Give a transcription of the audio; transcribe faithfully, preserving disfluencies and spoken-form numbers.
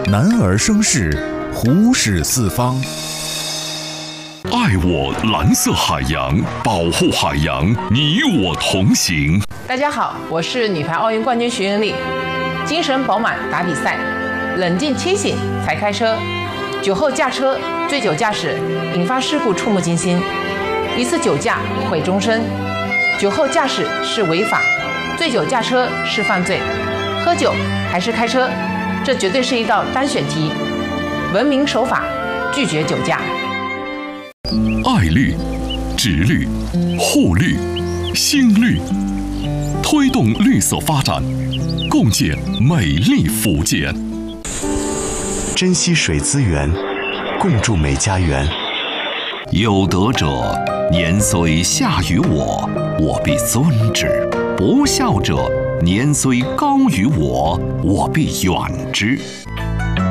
男儿生事，虎视四方。 爱我蓝色海洋，保护海洋，你我同行。 大家好，我是女排奥运冠军徐云丽。精神饱满打比赛，冷静清醒才开车。酒后驾车、醉酒驾驶引发事故触目惊心，一次酒驾毁终身。酒后驾驶是违法，醉酒驾车是犯罪。喝酒还是开车，这绝对是一道单选题。文明守法，拒绝酒驾。 爱绿、植绿、护绿、新绿，推动绿色发展，共建美丽福建。 珍惜水资源，共筑美家园。 有德者，年虽下于我，我必尊之；不孝者，年虽高于我，我必远之。